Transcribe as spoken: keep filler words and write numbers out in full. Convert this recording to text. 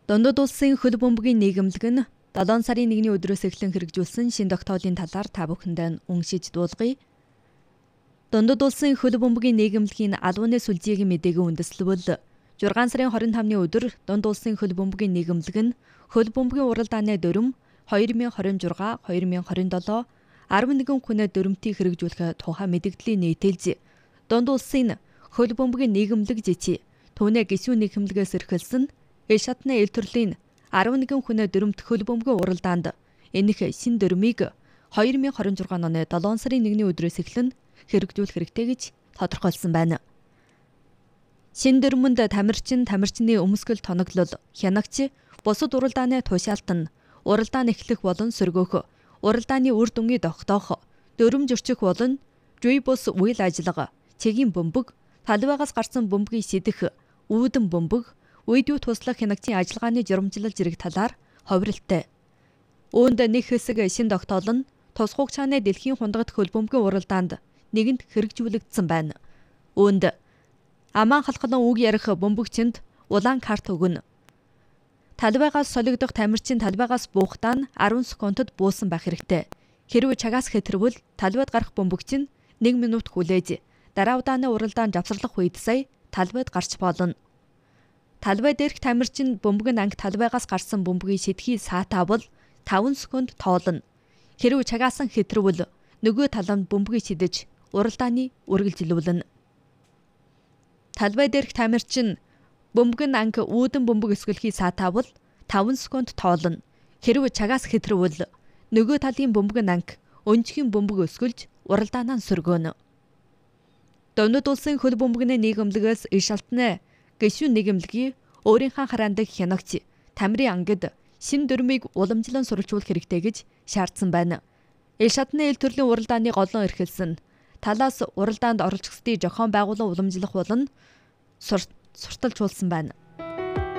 Дундад улсын хөл бөмбөгийн нийгэмлэг нь долоон сарын нэгний өдрөөс эхлэн хэрэгжүүлсэн шин тогтоолын талаар та бүхэндээ уншиж дуулгая. Дундад улсын хөл бөмбөгийн нийгэмлэгийн албаны сүлжээгийн мэдээгийн үндэслэл зургаан сарын хорин тамны өдөр дунд улсын хөл бөмбөгийн нийгэмлэг нь хөл бөмбөгийн уралдааны дүрм хоёр мың хорин зургаа хоёр мың хорин долоо арван нэгэн хүнээ дүрмтийг хэрэгжүүлэх тухай мэдээллийн нийтэлж дунд улсын хөл бөмбөгийн нийгэмлэг жичи түүнээ гишүүн нийгэмлэгээс эрхэлсэн ил шатны ил төрлийн арван нэгэн хүнээ дүрмт хөл бөмбөгийн уралдаанд энэх шин дүрмийг хоёр мың хорин зургаан оны долоон сарын нэгний өдрөөс эхлэн хэрэгжүүлэх хэрэгтэй гэж тодорхойлсон байна. Шин дүрмэнд тамирчин, тамирчны өмсгөл тоноглол, хянагч, бусад уралдааны тушаалтан, уралдаан эхлэх болон сөргөөх, уралдааны үр дүнгийн тогтоох, дүрм зөрчих болон жүй бус үйл ажиллагаа, цэгийн бөмбөг, талбайгаас гарсан бөмбөгийг шидэх, үүдэн бөмбөг, үед юу туслах хянагчийн ажиллагааны журамчлал зэрэг талаар ховролтой. Үүнд нэг хэсэг шин тогтоол нь тус хугацааны дэлхийн хундагт хөл бөмбөгийн уралдаанд нэгэнт хэрэгжүүлэгдсэн байна. Үүнд аман халхлан үг ярих бөмбөгчөнд улаан карт өгнө. Талбайгаас солигдох тамирчин талбайгаас буухтаа арван секундэд буусан байх хэрэгтэй. Хэрвээ чагаас хэтэрвэл талбайд гарах бөмбөгч нь нэг минут хүлээж дараа удааны уралдаанд завсарлах үед сая талбайд гарч болно. Талбай дээрх тамирчин бөмбөг анги талбайгаас гарсан бөмбөгийг шидэхийг саатаавал таван секунд тоолно. Хэрвээ чагаасан хэтрвэл нөгөө талд бөмбөгийг шидэж уралдааны үргэлжилүүлнэ. Талбай дээрх тамирчин бөмбөг анги үүдэн бөмбөг өсгөлхийг саатаавал таван секунд тоолно. Хэрвээ чагаас хэтрвэл нөгөө талын бөмбөг анги өнжихийн бөмбөг өсгөлж уралдаанаа сөргөнө. Дундад улсын хөл бөмбөгийн нийгэмлэгээс ил шалтны гишүүн нийгэмлэгийн өөрийнхөө хараанд хянагч тамирын ангид шин дүрмийг уламжлан сурвалжуулах хэрэгтэй гэж шаардсан байна. Ил шатны ил төрлийн уралдааны голлон эрхэлсэн талаас уралдаанд оролцохсдыг зохион байгуулан уламжлах болон сурталчилсан байна.